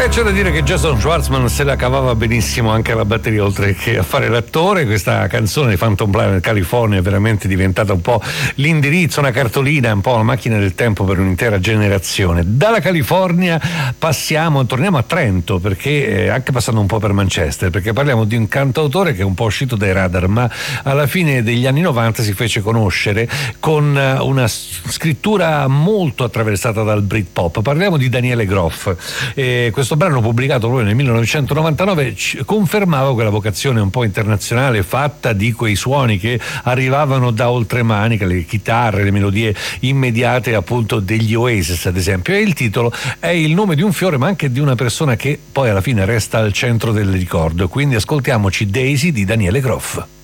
E c'è da dire che Jason Schwartzman se la cavava benissimo anche alla batteria, oltre che a fare l'attore. Questa canzone di Phantom Planet California è veramente diventata un po' l'indirizzo, una cartolina, un po' la macchina del tempo per un'intera generazione. Dalla California torniamo a Trento, perché anche passando un po' per Manchester, perché parliamo di un cantautore che è un po' uscito dai radar, ma alla fine degli anni 90 si fece conoscere con una scrittura molto attraversata dal Britpop. Parliamo di Daniele Groff. Questo brano, pubblicato proprio nel 1999, confermava quella vocazione un po' internazionale, fatta di quei suoni che arrivavano da oltremanica, le chitarre, le melodie immediate appunto degli Oasis ad esempio. E il titolo è il nome di un fiore, ma anche di una persona che poi alla fine resta al centro del ricordo. Quindi ascoltiamoci Daisy di Daniele Groff.